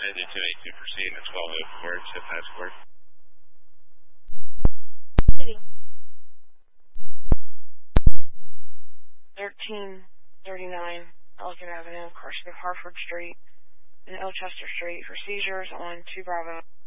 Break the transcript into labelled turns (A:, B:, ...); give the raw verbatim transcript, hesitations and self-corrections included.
A: India two eight two proceeding at twelve oh four, chip passport.
B: thirteen thirty-nine Elgin Avenue, Carson Harford Street, and Elchester Street for seizures on two Bravo.